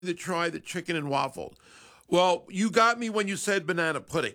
to try the chicken and waffles. Well, you got me when you said banana pudding.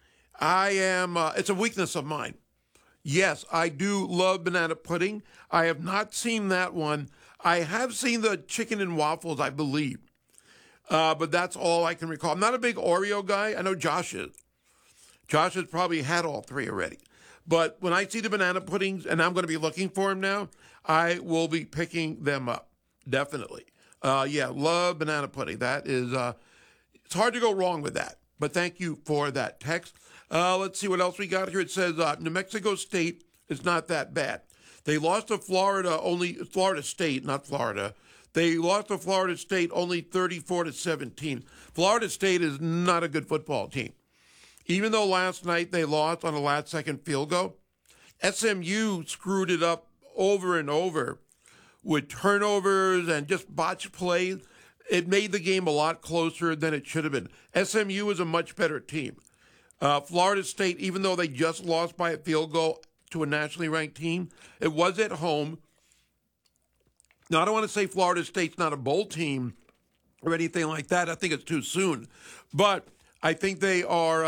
It's a weakness of mine. Yes, I do love banana pudding. I have not seen that one. I have seen the chicken and waffles, I believe. But that's all I can recall. I'm not a big Oreo guy. I know Josh is. Josh has probably had all three already. But when I see the banana puddings, and I'm going to be looking for them now, I will be picking them up. Definitely. Love banana pudding. That is, it's hard to go wrong with that. But thank you for that text. Let's see what else we got here. It says New Mexico State is not that bad. They lost to Florida State, not Florida. They lost to Florida State only 34-17. Florida State is not a good football team. Even though last night they lost on a last-second field goal, SMU screwed it up over and over with turnovers and just botched plays. It made the game a lot closer than it should have been. SMU is a much better team. Florida State, even though they just lost by a field goal to a nationally ranked team, it was at home. Now, I don't want to say Florida State's not a bowl team or anything like that. I think it's too soon. But I think they are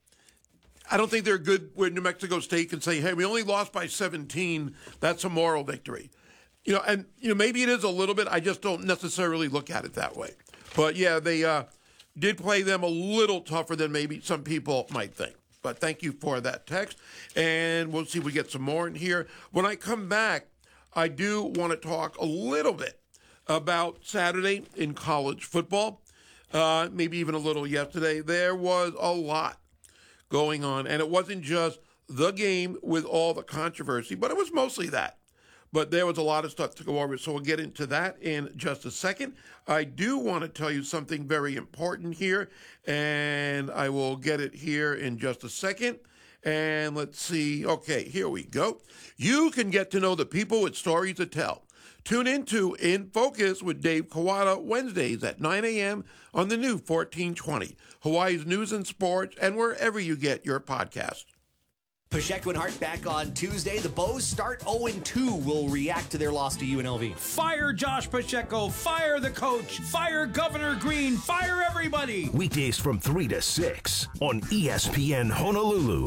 I don't think they're good where New Mexico State can say, hey, we only lost by 17. That's a moral victory. Maybe it is a little bit. I just don't necessarily look at it that way. But, yeah, they did play them a little tougher than maybe some people might think. But thank you for that text. And we'll see if we get some more in here. When I come back, I do want to talk a little bit about Saturday in college football. Maybe even a little yesterday. There was a lot going on, and it wasn't just the game with all the controversy, but it was mostly that. But there was a lot of stuff to go over, so we'll get into that in just a second. I do want to tell you something very important here, and I will get it here in just a second. And let's see. Okay, here we go. You can get to know the people with stories to tell. Tune into In Focus with Dave Kawada Wednesdays at 9 a.m. on the new 1420, Hawaii's news and sports, and wherever you get your podcasts. Pacheco and Hart back on Tuesday. The Bows start 0-2. Will react to their loss to UNLV. Fire Josh Pacheco. Fire the coach. Fire Governor Green. Fire everybody. Weekdays from 3 to 6 on ESPN Honolulu.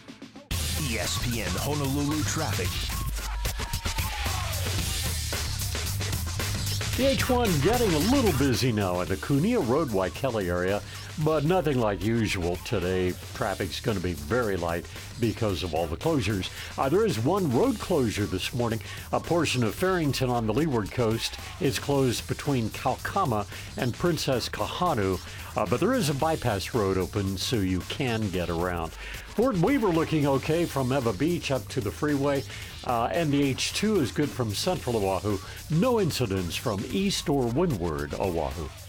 ESPN Honolulu traffic. The H1 getting a little busy now in the Kunia Road, Waikele area, but nothing like usual today. Traffic's going to be very light because of all the closures. There is one road closure this morning. A portion of Farrington on the leeward coast is closed between Kaukama and Princess Kahanu, but there is a bypass road open so you can get around. Fort Weaver looking okay from Eva Beach up to the freeway, and the H2 is good from central Oahu. No incidents from east or windward Oahu.